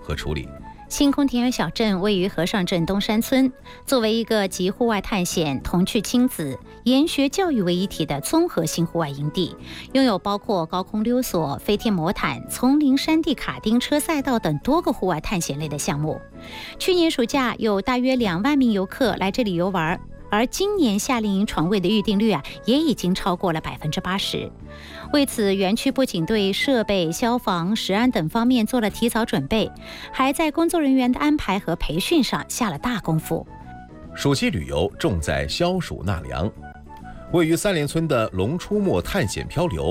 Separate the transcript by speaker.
Speaker 1: 和处理。
Speaker 2: 星空田园小镇位于和尚镇东山村，作为一个集户外探险、童趣亲子、研学教育为一体的综合性户外营地，拥有包括高空溜索、飞天魔毯、丛林山地卡丁车赛道等多个户外探险类的项目。去年暑假有大约2万名游客来这里游玩，而今年夏令营床位的预订率也已经超过了80%。为此，园区不仅对设备、消防、食安等方面做了提早准备，还在工作人员的安排和培训上下了大功夫。
Speaker 1: 暑期旅游重在消暑纳凉。位于三连村的龙出没探险漂流